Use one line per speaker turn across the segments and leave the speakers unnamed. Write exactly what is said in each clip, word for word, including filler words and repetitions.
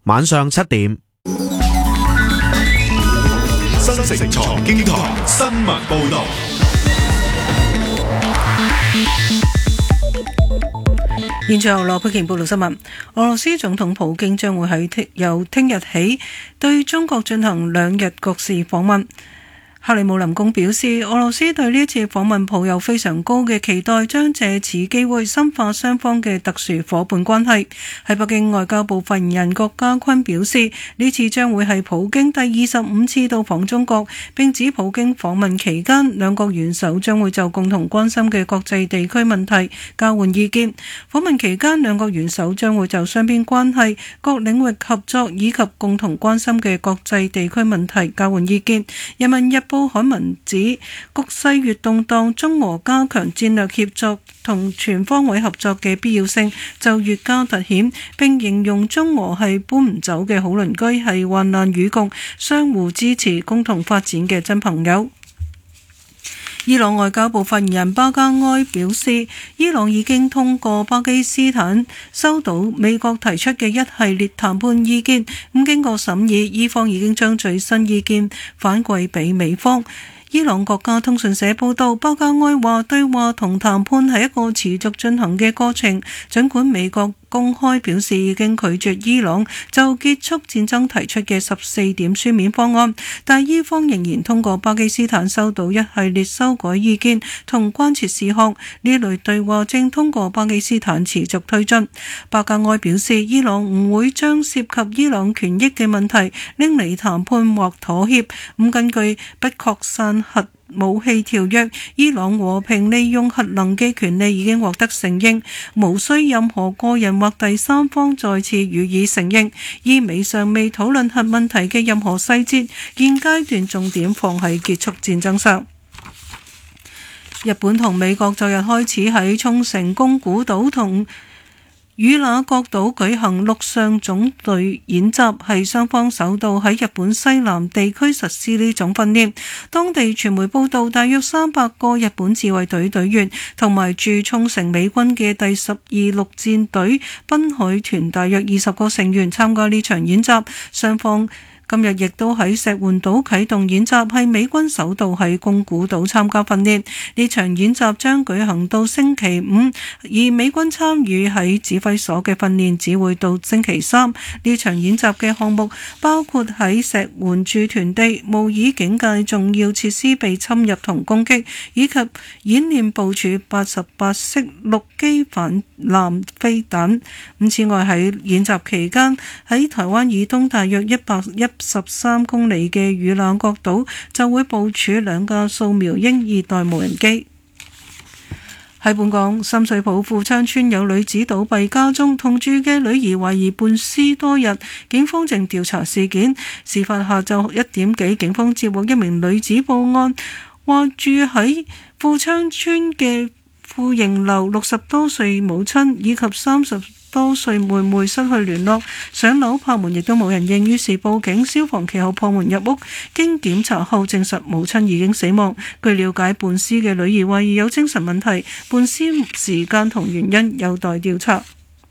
晚上七點。
新城財經台新聞報道。
現在由羅佩瓊報道新聞。俄羅斯總統普京將會喺聽由聽日起對中國進行兩日國事訪問。克里姆林宮表示，俄羅斯對呢一次訪問抱有非常高嘅期待，將借此機會深化雙方嘅特殊夥伴關係。喺北京外交部發言人郭家坤表示，呢次將會係普京第二十五次到訪中國，並指普京訪問期間，兩國元首將會就共同關心嘅國際地區問題交換意見。訪問期間，兩國元首將會就雙邊關係、各領域合作以及共同關心嘅國際地區問題交換意見。人民日報刊文指，局勢越動盪，中俄加強戰略協作同全方位合作嘅必要性就越加凸顯，並形容中俄係搬唔走嘅好鄰居，係患難與共、相互支持、共同發展嘅真朋友。伊朗外交部發言人巴加埃表示，伊朗已經通過巴基斯坦收到美國提出嘅一系列談判意見，咁經過審議，伊方已經將最新意見反饋俾美方。伊朗國家通訊社報道，巴加埃話對話同談判係一個持續進行嘅過程，儘管美國公開表示已經拒絕伊朗就結束戰爭提出嘅十四點書面方案，但伊方仍然通過巴基斯坦收到一系列修改意見同關切事項，呢類對話正通過巴基斯坦持續推進。巴加埃表示，伊朗唔會將涉及伊朗權益嘅問題拎嚟談判或妥協。咁根據不擴散核武器條約，伊朗和平利用核能嘅權利已經獲得承認，無需任何個人或第三方再次予以承認。意味尚未討論核問題嘅任何細節，現階段重點放喺結束戰爭上。日本同美國昨日開始喺沖繩宮古島同與那國島舉行陸上總隊演習，係雙方首度喺日本西南地區實施呢種訓練。當地傳媒報道，大約三百個日本自衛隊隊員同埋駐沖繩美軍嘅第十二陸戰隊濱海團大約二十個成員參加呢場演習。雙方今日亦都喺石垣島啟動演習，係美軍首度喺宮古島參加訓練。呢場演習將舉行到星期五，而美軍參與喺指揮所嘅訓練只會到星期三。呢場演習嘅項目包括喺石垣駐屯地模擬警戒重要設施被侵入同攻擊，以及演練部署八十八式陸基反艦飛彈。咁此外喺演習期間，喺台灣以東大約一百一十三公里嘅與那國島就會部署兩架掃描鷹二代無人機。喺本港深水埗富昌村有女子倒斃家中，同住嘅女兒懷疑伴屍多日，警方正調查事件。事發下晝一點幾，警方接獲一名女子報案，話住喺富昌村嘅富盈樓六十多歲母親以及三十多歲妹妹失去聯絡，上樓拍門亦都冇人應，於是報警。消防其後破門入屋，經檢查後證實母親已經死亡。據了解，伴屍嘅女兒懷疑有精神問題，伴屍時間同原因有待調查。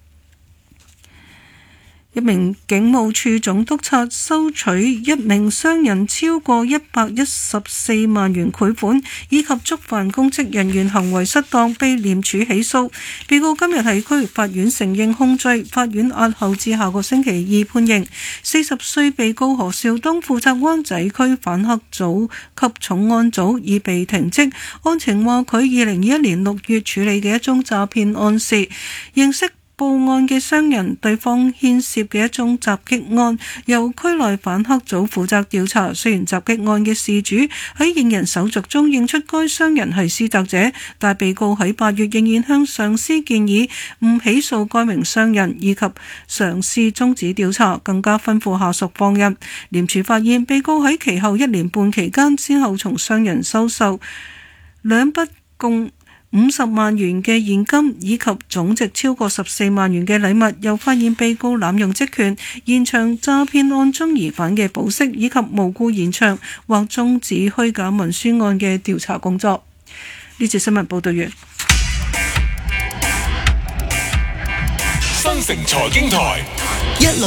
一名警務處總督察收取一名商人超過一百一十四萬元賄款，以及觸犯公職人員行為失當，被廉署起訴。被告今日喺區域法院承認控罪，法院押後至下個星期二判刑。四十歲被告何兆東負責灣仔區反黑組及重案組，已被停職。案情話佢二零二一年六月處理嘅一宗詐騙案時，認識報案嘅商人，對方牽涉嘅一宗襲擊案，由區內反黑組負責調查。雖然襲擊案嘅事主喺認人手續中認出該商人係施襲者，但被告喺八月仍然向上司建議唔起訴該名商人，以及嘗試終止調查，更加吩咐下屬放人。廉署發現被告喺其後一年半期間，先後從商人收受兩筆共五十萬元嘅現金，以及總值超過十四萬元嘅禮物，又發現被告濫用職權，延長詐騙案中疑犯嘅保釋，以及無故延長或終止虛假文書案嘅調查工作。呢節新聞報道完。
新城財經台